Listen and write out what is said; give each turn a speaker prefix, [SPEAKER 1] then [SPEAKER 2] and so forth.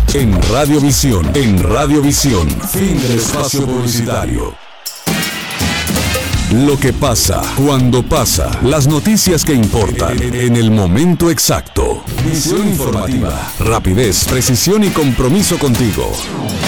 [SPEAKER 1] En Radiovisión. En Radiovisión. Fin del espacio publicitario. Lo que pasa, cuando pasa, las noticias que importan, en el momento exacto. Visión informativa, rapidez, precisión y compromiso contigo.